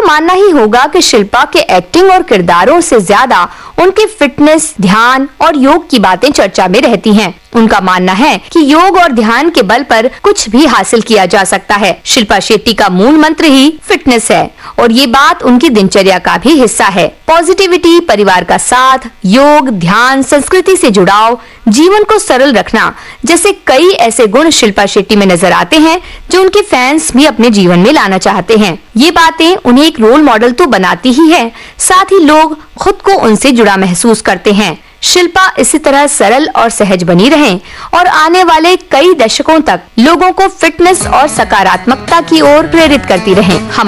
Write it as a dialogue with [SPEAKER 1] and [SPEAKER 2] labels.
[SPEAKER 1] मानना ही होगा कि शिल्पा के एक्टिंग और किरदारों से ज्यादा उनके फिटनेस, ध्यान और योग की बातें चर्चा में रहती हैं। उनका मानना है कि योग और ध्यान के बल पर कुछ भी हासिल किया जा सकता है। शिल्पा शेट्टी का मूल मंत्र ही फिटनेस है और ये बात उनकी दिनचर्या का भी हिस्सा है। पॉजिटिविटी, परिवार का साथ, योग, ध्यान, संस्कृति से जुड़ाव, जीवन को सरल रखना जैसे कई ऐसे गुण शिल्पा शेट्टी में नजर आते हैं जो उनके फैंस भी अपने जीवन में लाना चाहते हैं। ये बातें उन्हें एक रोल मॉडल तो बनाती ही है, साथ ही लोग खुद को उनसे जुड़ा महसूस करते हैं। शिल्पा इसी तरह सरल और सहज बनी रहें और आने वाले कई दशकों तक लोगों को फिटनेस और सकारात्मकता की ओर प्रेरित करती रहें।